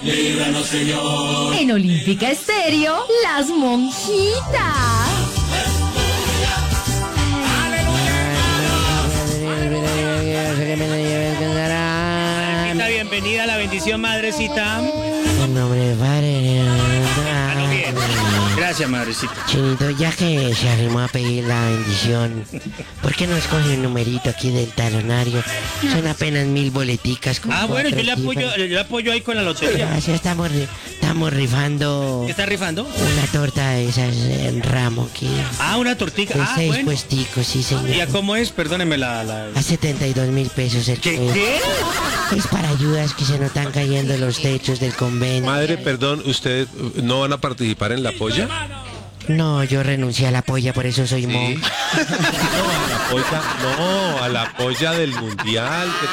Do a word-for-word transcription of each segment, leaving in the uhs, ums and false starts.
Líbranos, Señor. En Olímpica Estéreo, las monjitas. Bienvenida a la bendición, madrecita. En nombre de Padre. Ah, no, bien. Gracias, madrecita. Chinito, ya que se arrimó a pedir la bendición, ¿por qué no escoge un numerito aquí del talonario? Son apenas mil boleticas. Con Ah, bueno, yo le cuatro apoyo, cifras. yo le apoyo ahí con la lotería. Gracias, estamos, ri- estamos rifando ¿Qué está rifando? una torta de esas en ramo aquí. Ah, una tortica. De Ah, seis bueno. puesticos, sí, señor. ¿Y a cómo es? Perdóneme la... la... A setenta y dos mil pesos el ¿Qué? que- ¿Qué? Es para ayudas que se nos están cayendo los techos del convento. Madre, perdón, ¿ustedes no van a participar en la polla? No, yo renuncié a la polla, por eso soy monja. No, a la polla, no, a la polla del mundial que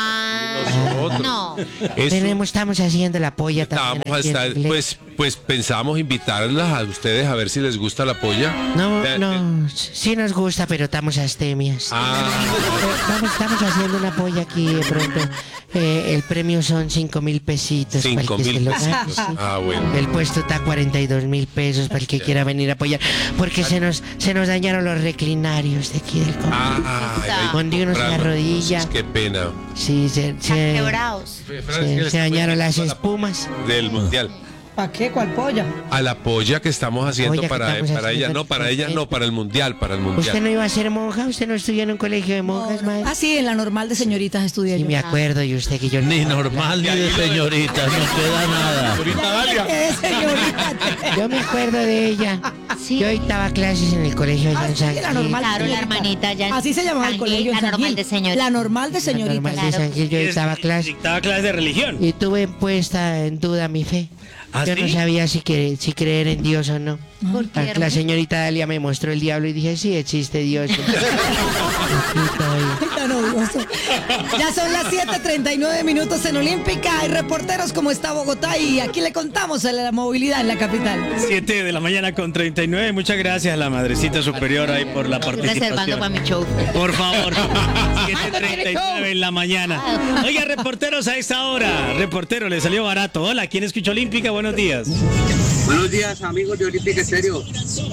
tenemos nosotros. No. Eso Tenemos, estamos haciendo la polla también. Estamos aquí en hasta, la iglesia. pues, pues pensamos invitarlas a ustedes a ver si les gusta la polla. No, Eh, eh, no, sí nos gusta, pero estamos astemias. Ah, Eh, Vamos, estamos haciendo una polla aquí de pronto. Eh, el premio son cinco mil pesitos. para el cinco que se mil lo pesitos. gane, sí. Ah, bueno. El puesto está a cuarenta y dos mil pesos para el que quiera venir a apoyar. Porque se nos, se nos dañaron los reclinarios de aquí del convento. Ah, hay que Donde uno se comprarlo. arrodilla. Entonces, qué pena. Sí, se, se, Quebrados. se- se dañaron las espumas. Del mundial. ¿Para qué? ¿Cuál polla? A la polla que estamos haciendo Polla que para, estamos para haciendo ella, no, para ella no, para el mundial, para el ¿Usted mundial. no iba a ser monja? ¿Usted no estudió en un colegio de monjas, madre? Ah, sí, en la normal de señoritas estudié Sí, yo. me acuerdo, y usted que yo... Ni normal ni de señorita, no queda nada. Eh, señorita. Yo me acuerdo de ella. Sí. Yo dictaba clases en el colegio allá Ah, en sí, San la Gil. normal. Claro, la señorita. hermanita ya en Así se llamaba el San colegio Gil, en la San normal Gil. de señorita. La normal de La señorita. normal de claro. San Gil, yo dictaba clases. Dictaba clases de religión. Y tuve puesta en duda mi fe. ¿Ah, Yo no sí? sabía si, que, si creer en Dios o no. ¿Por qué, La, la hermano? señorita Dalia me mostró el diablo y dije, sí, existe Dios. Tan odioso. Ya son las siete treinta y nueve minutos en Olímpica. Hay reporteros como está Bogotá y aquí le contamos la movilidad en la capital. siete de la mañana con treinta y nueve. Muchas gracias a la madrecita superior ahí por la Estoy participación. reservando para mi show. Por favor. siete treinta y nueve en la mañana. Oiga, reporteros a esta hora. Reportero, le salió barato. Hola, ¿quién escucha Olímpica? Buenos días. Buenos días, amigos de Olímpica Estéreo.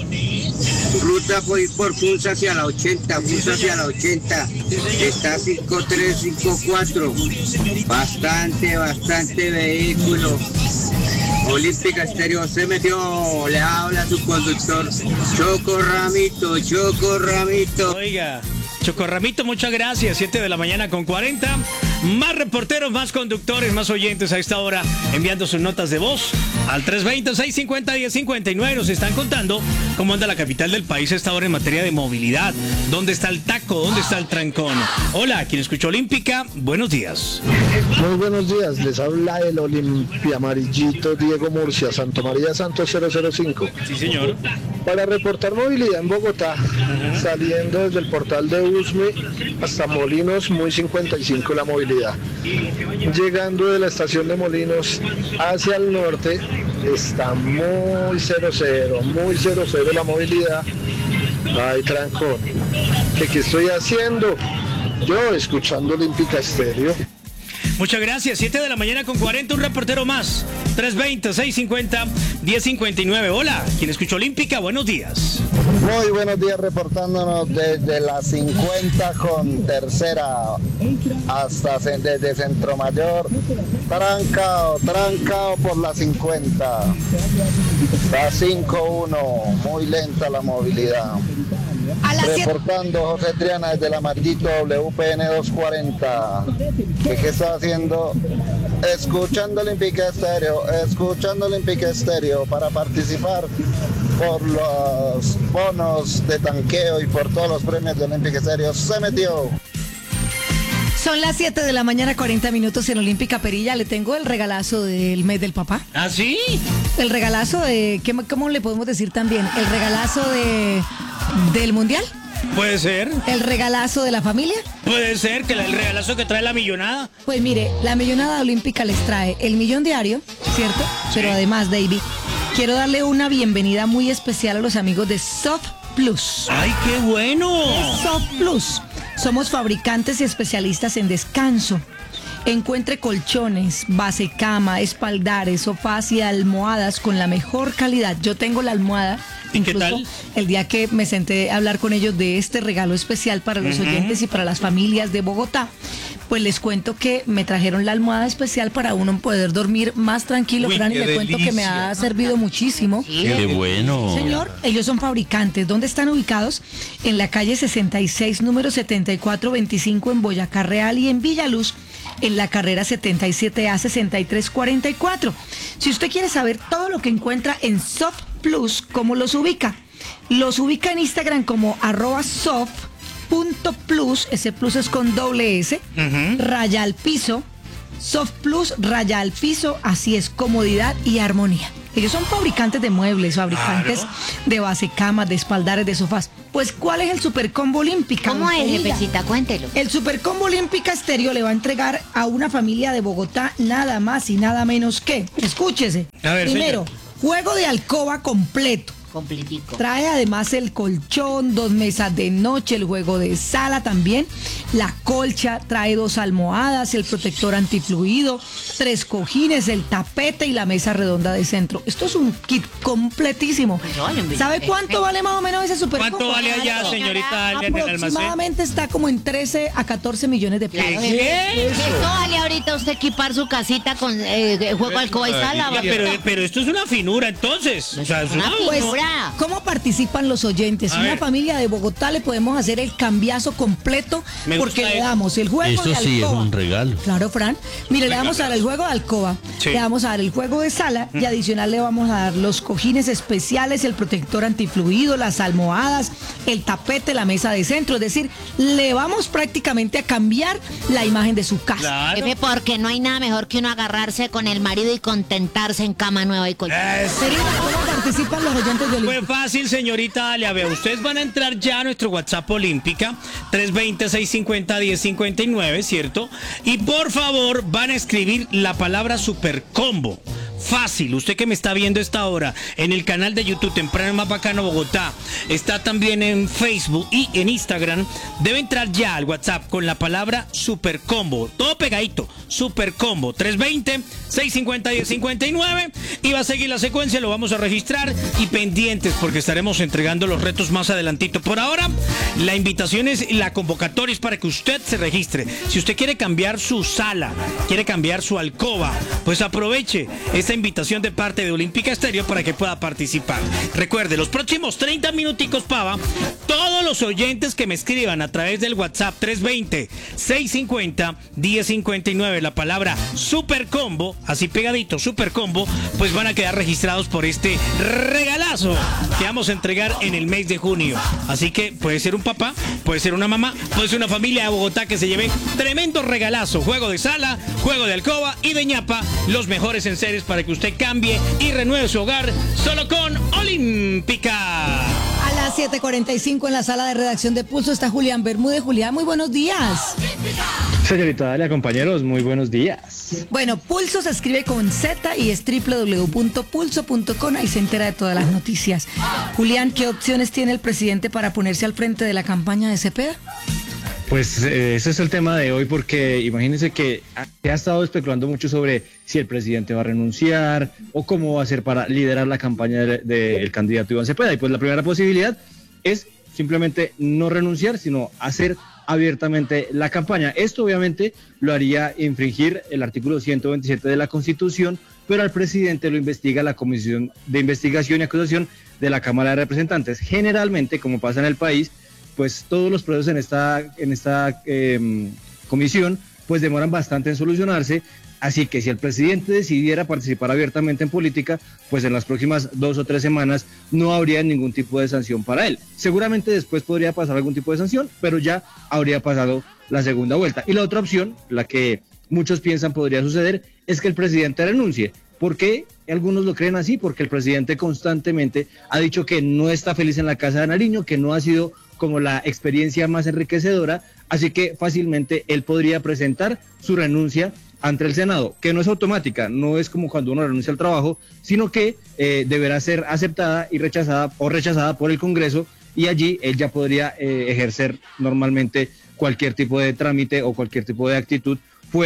Ruta por ir por Funza hacia la ochenta, Funza hacia la ochenta. Está cinco tres cinco cuatro. Bastante, bastante vehículo. Olímpica Estéreo se metió. Le habla a su conductor. Choco Ramito, Choco Ramito. Oiga, Chocorramito, muchas gracias. siete de la mañana con cuarenta. Más reporteros, más conductores, más oyentes a esta hora enviando sus notas de voz al tres veinte, seiscientos cincuenta, diez cincuenta y nueve. Nos están contando cómo anda la capital del país a esta hora en materia de movilidad. ¿Dónde está el taco? ¿Dónde está el trancón? Hola, quien escuchó Olímpica, buenos días. Muy buenos días, les habla el Olimpia Amarillito Diego Murcia, Santo María Santos cero cero cinco. Sí, señor. Para reportar movilidad en Bogotá, saliendo desde el portal de Usme hasta Molinos, muy cincuenta y cinco la movilidad. Llegando de la estación de Molinos hacia el norte, está muy cero cero, muy cero cero la movilidad. Ay, trancón. ¿Qué, qué estoy haciendo? Yo escuchando Olímpica Estéreo. Muchas gracias. siete de la mañana con cuarenta, un reportero más. tres veinte, seiscientos cincuenta, diez cincuenta y nueve. Hola, quien escuchó Olímpica, buenos días. Muy buenos días, reportándonos desde la cincuenta con tercera hasta ce- desde Centro Mayor. Trancao, trancao por la cincuenta. La cinco uno, muy lenta la movilidad. A las siete. Reportando José Triana desde la Maldito W P N doscientos cuarenta. ¿Qué, qué está haciendo? Escuchando Olímpica Estéreo, escuchando Olímpica Estéreo para participar por los bonos de tanqueo y por todos los premios de Olímpica Estéreo. Se metió. Son las siete de la mañana, cuarenta minutos en Olímpica Perilla. Le tengo el regalazo del mes del papá. ¿Ah, sí? El regalazo de, ¿qué- ¿cómo le podemos decir también? El regalazo de del mundial. Puede ser. El regalazo de la familia. Puede ser que la- el regalazo que trae la millonada. Pues mire, la millonada olímpica les trae el millón diario, ¿cierto? Pero además, David, quiero darle una bienvenida muy especial a los amigos de Soft Plus. ¡Ay, qué bueno! Soft Plus. Somos fabricantes y especialistas en descanso. Encuentre colchones, base cama, espaldares, sofás y almohadas con la mejor calidad. Yo tengo la almohada. ¿Y qué Incluso tal? el día que me senté a hablar con ellos de este regalo especial para los Ujú. oyentes y para las familias de Bogotá, pues les cuento que me trajeron la almohada especial para uno poder dormir más tranquilo, Uy, Fran, y qué le cuento que me delicia. ha servido muchísimo. Qué bueno. Señor, ellos son fabricantes. ¿Dónde están ubicados? En la calle sesenta y seis, número setenta y cuatro veinticinco en Boyacá Real, y en Villaluz, en la carrera setenta y siete A sesenta y tres cuarenta y cuatro. Si usted quiere saber todo lo que encuentra en Soft Plus, ¿cómo los ubica? Los ubica en Instagram como arroba soft.plus, ese plus es con doble S, Ujú. raya al piso, Soft Plus, raya al piso, así es, comodidad y armonía. Ellos son fabricantes de muebles, fabricantes Claro. de basecamas, de espaldares, de sofás. Pues, ¿cuál es el Super Combo Olímpica? ¿Cómo es, Oiga, jefecita? Cuéntelo. el Super Combo Olímpica Estéreo le va a entregar a una familia de Bogotá nada más y nada menos que, escúchese, A ver, primero, juego de alcoba completo. Completico. Trae además el colchón, dos mesas de noche, el juego de sala también, la colcha, trae dos almohadas, el protector antifluido, tres cojines, el tapete y la mesa redonda de centro. Esto es un kit completísimo. Pues vale, hombre. ¿Sabe cuánto vale más o menos ese super ¿Cuánto combo? vale allá, señorita Dalia, en el almacén? Aproximadamente está como en trece a catorce millones de pesos. Claro, jefe. Esto vale ahorita usted equipar su casita con eh, juego alcoba y sala. Oiga, pero, pero esto es una finura, entonces. O sea, es Una una- finura. Pues, ¿cómo participan los oyentes? A Una ver. familia de Bogotá le podemos hacer el cambiazo completo Me porque gusta le eso. damos el juego Esto de sí es alcoba. un regalo. Claro, Fran. Mire, le vamos a dar el juego de alcoba, Sí. le vamos a dar el juego de sala y adicional le vamos a dar los cojines especiales, el protector antifluido, las almohadas, el tapete, la mesa de centro. Es decir, le vamos prácticamente a cambiar la imagen de su casa. Claro. Jefe, porque no hay nada mejor que uno agarrarse con el marido y contentarse en cama nueva y colchón. Eso. Sería, ¿cómo participan los oyentes de Fue Olímpica? fácil, señorita Dalia. Vea, ustedes van a entrar ya a nuestro WhatsApp Olímpica, tres dos cero, seis cinco cero, uno cero cinco nueve, ¿cierto? Y por favor, van a escribir la palabra Super Combo. Fácil, usted que me está viendo esta hora en el canal de YouTube Temprano Más Bacano Bogotá, está también en Facebook y en Instagram, debe entrar ya al WhatsApp con la palabra Super Combo, todo pegadito, Super Combo, tres dos cero, seis cinco cero, uno cero cinco nueve, y va a seguir la secuencia, lo vamos a registrar y pendientes porque estaremos entregando los retos más adelantito. Por ahora, la invitación es, la convocatoria es para que usted se registre. Si usted quiere cambiar su sala, quiere cambiar su alcoba, pues aproveche esta invitación de parte de Olímpica Estéreo para que pueda participar. Recuerde, los próximos treinta minuticos, Pava, todos los oyentes que me escriban a través del WhatsApp tres dos cero, seis cinco cero, uno cero cinco nueve, la palabra Super Combo, así pegadito, Super Combo, pues van a quedar registrados por este regalazo que vamos a entregar en el mes de junio. Así que puede ser un papá, puede ser una mamá, puede ser una familia de Bogotá que se lleve tremendo regalazo, juego de sala, juego de alcoba y de ñapa, los mejores enseres para que usted cambie y renueve su hogar solo con Olímpica. A las siete cuarenta y cinco en la sala de redacción de Pulso está Julián Bermúdez. Julián, muy buenos días. Señorita Dalia, compañeros, muy buenos días. Bueno, Pulso se escribe con Z y es doble u doble u doble u punto pulso punto com, ahí se entera de todas las noticias. Julián, ¿qué opciones tiene el presidente para ponerse al frente de la campaña de Cepeda? Pues eh, ese es el tema de hoy porque imagínense que ha- se ha estado especulando mucho sobre si el presidente va a renunciar o cómo va a hacer para liderar la campaña del de, el candidato Iván Cepeda. Y pues la primera posibilidad es simplemente no renunciar, sino hacer abiertamente la campaña. Esto obviamente lo haría infringir el artículo ciento veintisiete de la Constitución, pero al presidente lo investiga la Comisión de Investigación y Acusación de la Cámara de Representantes. Generalmente, como pasa en el país, pues todos los procesos en esta, en esta eh, comisión pues demoran bastante en solucionarse, así que si el presidente decidiera participar abiertamente en política, pues en las próximas dos o tres semanas no habría ningún tipo de sanción para él. Seguramente después podría pasar algún tipo de sanción, pero ya habría pasado la segunda vuelta. Y la otra opción, la que muchos piensan podría suceder, es que el presidente renuncie. ¿Por qué algunos lo creen así? Porque el presidente constantemente ha dicho que no está feliz en la Casa de Nariño, que no ha sido como la experiencia más enriquecedora, así que fácilmente él podría presentar su renuncia ante el Senado, que no es automática, no es como cuando uno renuncia al trabajo, sino que eh, deberá ser aceptada y rechazada o rechazada por el Congreso, y allí él ya podría eh, ejercer normalmente cualquier tipo de trámite o cualquier tipo de actitud fuera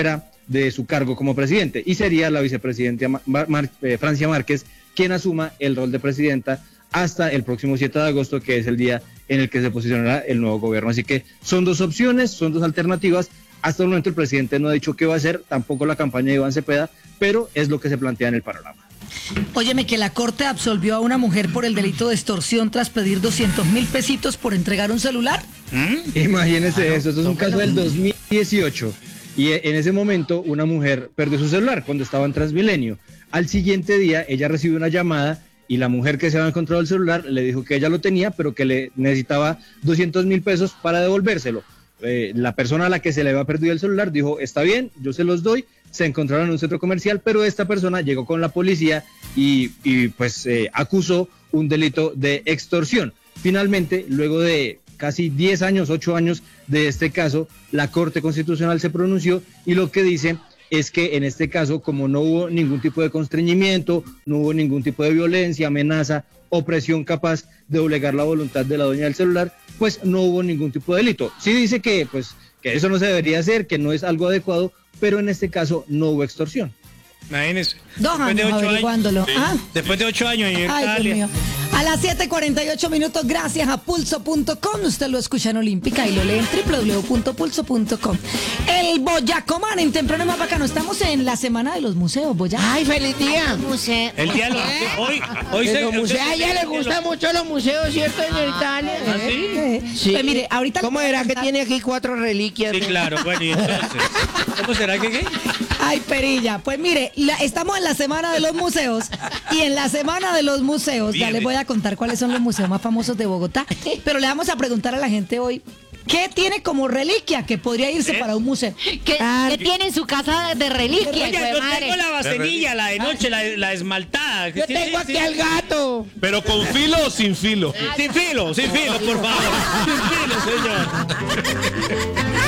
de su cargo como presidente, y sería la vicepresidenta Mar- Mar- eh, Francia Márquez quien asuma el rol de presidenta hasta el próximo siete de agosto, que es el día en el que se posicionará el nuevo gobierno. Así que son dos opciones, son dos alternativas. Hasta el momento el presidente no ha dicho qué va a hacer, tampoco la campaña de Iván Cepeda, pero es lo que se plantea en el panorama. Óyeme, que la corte absolvió a una mujer por el delito de extorsión tras pedir doscientos mil pesitos por entregar un celular. ¿Mm? Imagínense eso, esto es un caso del dos mil dieciocho. Y en ese momento una mujer perdió su celular cuando estaba en Transmilenio. Al siguiente día ella recibió una llamada y la mujer que se había encontrado el celular le dijo que ella lo tenía, pero que le necesitaba doscientos mil pesos para devolvérselo. Eh, la persona a la que se le había perdido el celular dijo, está bien, yo se los doy. Se encontraron en un centro comercial, pero esta persona llegó con la policía y, y pues eh, acusó un delito de extorsión. Finalmente, luego de casi diez años, ocho años de este caso, la Corte Constitucional se pronunció y lo que dice es que en este caso, como no hubo ningún tipo de constreñimiento, no hubo ningún tipo de violencia, amenaza o presión capaz de obligar la voluntad de la dueña del celular, pues no hubo ningún tipo de delito. Sí dice que, pues, que eso no se debería hacer, que no es algo adecuado, pero en este caso no hubo extorsión. Imagínese. Dos Después de años ocho averiguándolo. años, Ah. Después de ocho años, señor Ay, Talia. Dios mío. A las siete cuarenta y ocho minutos, gracias a pulso punto com. Usted lo escucha en Olímpica y lo lee en doble u doble u doble u punto pulso punto com. El Boyacomán en temprano más bacano. Estamos en la semana de los museos, Boyacá. ¡Ay, feliz día! Museo. El día de los- hoy, hoy De se, los museos, a ella le gustan mucho los museos, ¿cierto, señorita Ale? ¿Ah, sí? Eh, Sí. pues mire, ahorita ¿Cómo le voy a era que contar- tiene aquí cuatro reliquias? Sí, claro, bueno, y entonces, ¿cómo será que qué? Ay, Perilla. Pues mire, la- estamos en la semana de los museos y en la semana de los museos ya Bien. les voy a contar cuáles son los museos más famosos de Bogotá. Pero le vamos a preguntar a la gente hoy, ¿qué tiene como reliquia que podría irse ¿Eh? para un museo? ¿Qué, Ah, qué tiene en su casa de reliquia, hijo Oye, de yo madre? tengo la vaselilla, la de noche, la, la esmaltada. Yo Sí, tengo sí, aquí sí. al gato. Pero con filo o sin filo. Sin filo, sin filo, por favor. Sin filo, señor.